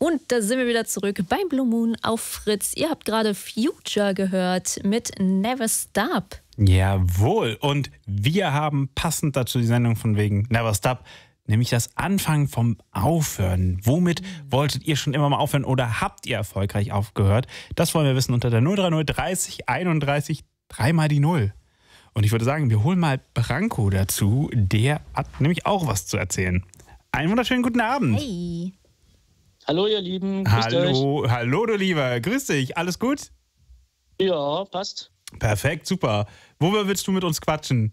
Und da sind wir wieder zurück beim Blue Moon auf Fritz. Ihr habt gerade Future gehört mit Never Stop. Jawohl. Und wir haben passend dazu die Sendung von wegen Never Stop, nämlich das Anfangen vom Aufhören. Womit wolltet ihr schon immer mal aufhören oder habt ihr erfolgreich aufgehört? Das wollen wir wissen unter der 030 30 31 3 mal die 0. Und ich würde sagen, wir holen mal Branko dazu. Der hat nämlich auch was zu erzählen. Einen wunderschönen guten Abend. Hey. Hallo ihr Lieben, grüßt euch. Hallo du Lieber, grüß dich, alles gut? Ja, passt. Perfekt, super. Worüber willst du mit uns quatschen?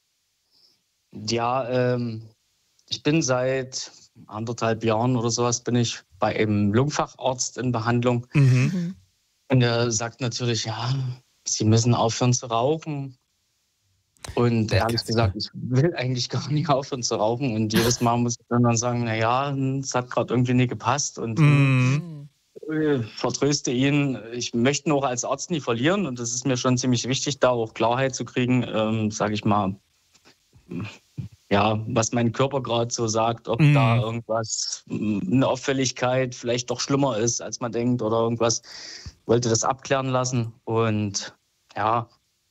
Ja, ich bin seit 1,5 Jahren oder sowas bin ich bei einem Lungenfacharzt in Behandlung. Und der sagt natürlich, ja, Sie müssen aufhören zu rauchen. Und ehrlich gesagt, ich will eigentlich gar nicht aufhören zu rauchen. Und jedes Mal muss ich dann sagen, naja, es hat gerade irgendwie nicht gepasst. Und vertröste ihn. Ich möchte ihn auch als Arzt nie verlieren. Und das ist mir schon ziemlich wichtig, da auch Klarheit zu kriegen, sage ich mal, ja, was mein Körper gerade so sagt, ob da irgendwas, eine Auffälligkeit vielleicht doch schlimmer ist, als man denkt oder irgendwas. Wollte das abklären lassen. Und ja,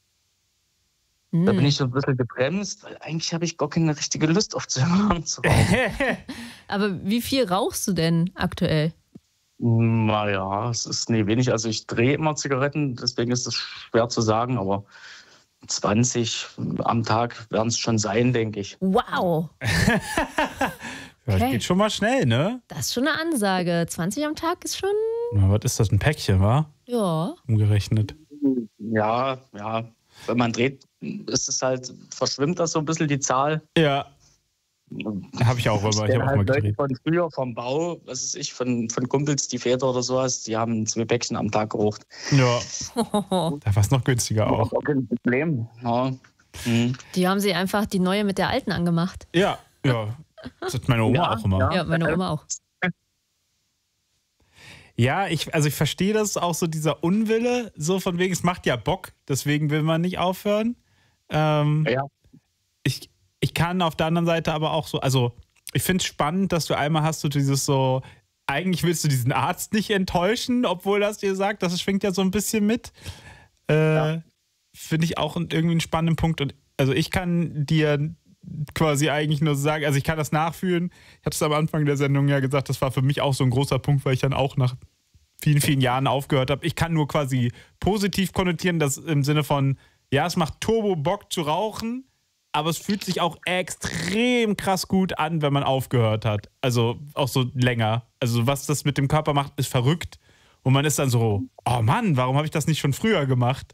da bin ich so ein bisschen gebremst, weil eigentlich habe ich gar keine richtige Lust aufzuhören zu rauchen. Aber wie viel rauchst du denn aktuell? Naja, es ist wenig. Also ich drehe immer Zigaretten, deswegen ist es schwer zu sagen, aber 20 am Tag werden es schon sein, denke ich. Wow. Ja, das geht schon mal schnell, ne? Das ist schon eine Ansage. 20 am Tag ist schon... Na, was ist das, ein Päckchen, wa? Ja. Umgerechnet. Ja. Wenn man dreht, ist es halt, verschwimmt das so ein bisschen die Zahl. Ja. Habe ich auch immer. Ich habe auch mal gedreht. Von früher, vom Bau, was weiß ich, von Kumpels, die Väter oder sowas, die haben 2 Päckchen am Tag geraucht. Ja. Da war es noch günstiger auch. Auch kein Problem. Ja. Die haben sie einfach die neue mit der alten angemacht. Ja. Das hat meine Oma auch immer. Ja, meine Oma auch. Ja, ich verstehe das auch so, dieser Unwille, so von wegen, es macht ja Bock, deswegen will man nicht aufhören. Ja. Ich kann auf der anderen Seite aber auch so, also ich finde es spannend, dass du einmal hast du dieses so, eigentlich willst du diesen Arzt nicht enttäuschen, obwohl das dir sagt, das schwingt ja so ein bisschen mit. Finde ich auch irgendwie einen spannenden Punkt. Und also ich kann dir quasi eigentlich nur sagen, also ich kann das nachfühlen. Ich hatte es am Anfang der Sendung ja gesagt, das war für mich auch so ein großer Punkt, weil ich dann auch nach vielen, vielen Jahren aufgehört habe. Ich kann nur quasi positiv konnotieren, das im Sinne von, ja, es macht Turbo Bock zu rauchen, aber es fühlt sich auch extrem krass gut an, wenn man aufgehört hat. Also auch so länger. Also was das mit dem Körper macht, ist verrückt. Und man ist dann so, oh Mann, warum habe ich das nicht schon früher gemacht?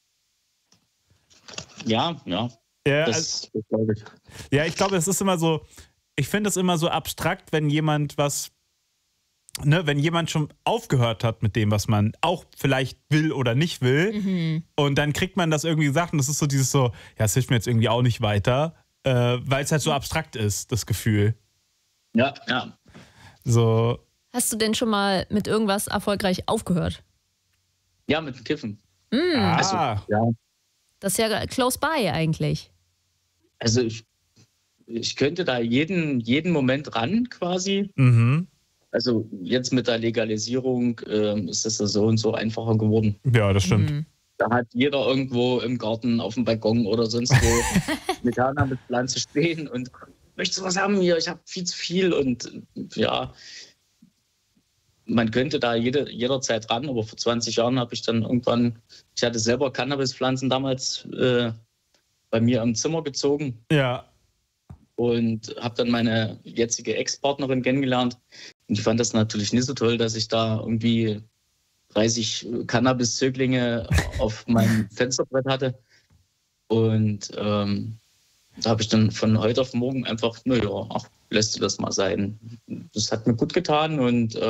Ja. Das glaube ich. Ja, ich glaube, es ist immer so, ich finde es immer so abstrakt, wenn jemand wenn jemand schon aufgehört hat mit dem, was man auch vielleicht will oder nicht will, und dann kriegt man das irgendwie gesagt und das ist so dieses so, ja, es hilft mir jetzt irgendwie auch nicht weiter, weil es halt so abstrakt ist, das Gefühl. Ja. So. Hast du denn schon mal mit irgendwas erfolgreich aufgehört? Ja, mit dem Kiffen. Also, ja. Das ist ja close by eigentlich. Also ich könnte da jeden Moment ran quasi. Also jetzt mit der Legalisierung ist es so und so einfacher geworden. Ja, das stimmt. Da hat jeder irgendwo im Garten, auf dem Balkon oder sonst wo eine Cannabis-Pflanze stehen und möchtest du was haben hier? Ich habe viel zu viel und ja, man könnte da jederzeit ran, aber vor 20 Jahren habe ich dann irgendwann, ich hatte selber Cannabispflanzen damals bei mir im Zimmer gezogen. Ja. Und habe dann meine jetzige Ex-Partnerin kennengelernt. Und ich fand das natürlich nicht so toll, dass ich da irgendwie 30 Cannabis-Zöglinge auf meinem Fensterbrett hatte. Und da habe ich dann von heute auf morgen einfach, lässt du das mal sein. Das hat mir gut getan und